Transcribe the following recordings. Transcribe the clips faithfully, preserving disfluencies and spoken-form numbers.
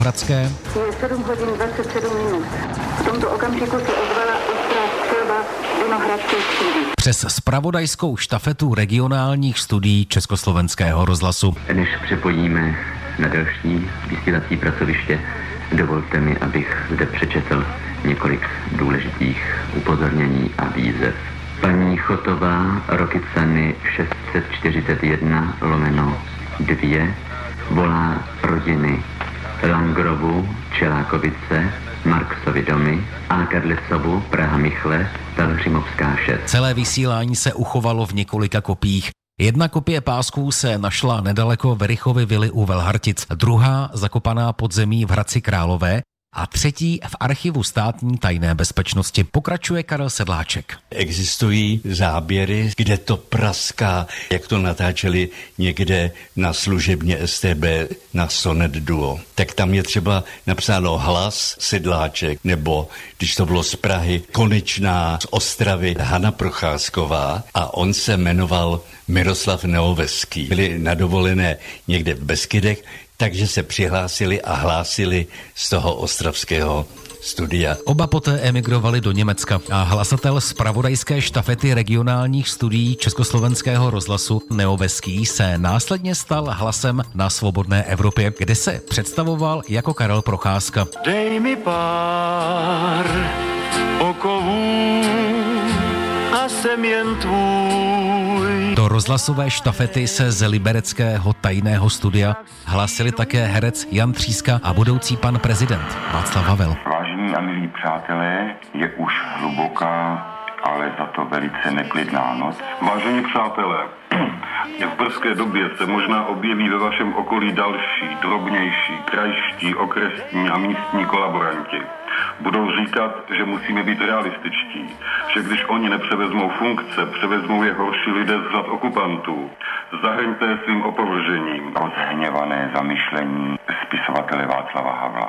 Hradské. Je sedm hodin dvacet sedm minut. V tomto okamžiku se ozvala ostrá střelba Vinohradské třídy. Přes zpravodajskou štafetu regionálních studií Československého rozhlasu. Než přepojíme na další vysílací pracoviště, dovolte mi, abych zde přečetl několik důležitých upozornění a výzev. Paní Chotová, Rokycany šest set čtyřicet jedna lomeno dva, volá rodiny Langrovu, Čelákovice, Marksovy domy, a Kadlecovu, Praha Michle, Pelhřimovská šest. Celé vysílání se uchovalo v několika kopiích. Jedna kopie pásků se našla nedaleko Verichovy vily u Velhartic, druhá zakopaná pod zemí v Hradci Králové a třetí v archivu státní tajné bezpečnosti. Pokračuje Karel Sedláček. Existují záběry, kde to praská, jak to natáčeli někde na služebně S T B na Sonet Duo. Tak tam je třeba napsáno hlas Sedláček, nebo když to bylo z Prahy, Konečná, z Ostravy Hana Procházková a on se jmenoval Miroslav Neoveský. Byli na dovolené někde v Beskydech, takže se přihlásili a hlásili z toho ostravského studia. Oba poté emigrovali do Německa a hlasatel zpravodajské štafety regionálních studií Československého rozhlasu Neoveský se následně stal hlasem na Svobodné Evropě, kde se představoval jako Karel Procházka. Dej mi pár okovů a jsem jen tvůj. Do rozhlasové štafety se z libereckého tajného studia hlásili také herec Jan Tříska a budoucí pan prezident Václav Havel. Vážení a milí přátelé, je už hluboká, ale za to velice neklidná noc. Vážení přátelé, v brzké době se možná objeví ve vašem okolí další, drobnější, krajští, okresní a místní kolaboranti. Budou říkat, že musíme být realističtí, že když oni nepřevezmou funkce, převezmou je horší lidé z řad okupantů. Zahrňte je svým opovržením. Rozhněvané zamyšlení spisovatele Václava Havla.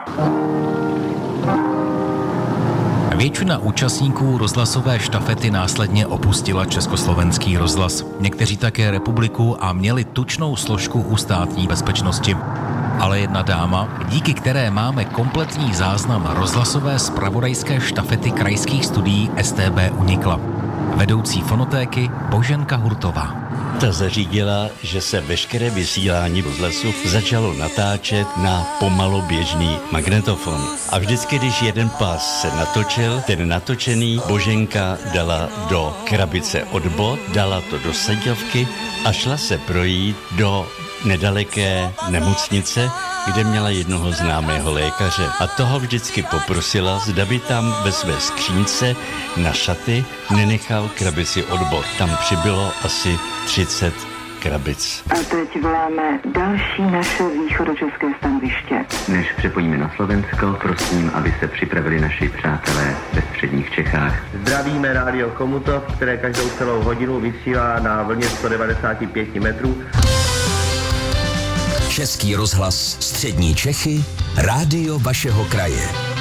Většina účastníků rozhlasové štafety následně opustila Československý rozhlas. Někteří také republiku a měli tučnou složku u státní bezpečnosti. Ale jedna dáma, díky které máme kompletní záznam rozhlasové zpravodajské štafety krajských studií S T B, unikla. Vedoucí fonotéky Boženka Hurtová. Ta zařídila, že se veškeré vysílání rozhlasu začalo natáčet na pomaloběžný magnetofon. A vždycky, když jeden pás se natočil, ten natočený Boženka dala do krabice od bot, dala to do sedělky a šla se projít do nedaleké nemocnice, kde měla jednoho známého lékaře. A toho vždycky poprosila, zda by tam ve své skřínce na šaty nenechal krabici od bot. Tam přibylo asi třicet krabic. A teď voláme další naše východočeské stanoviště. Než přepojíme na Slovensko, prosím, aby se připravili naši přátelé ve středních Čechách. Zdravíme rádio Chomutov, které každou celou hodinu vysílá na vlně sto devadesát pět metrů. Český rozhlas Střední Čechy, rádio vašeho kraje.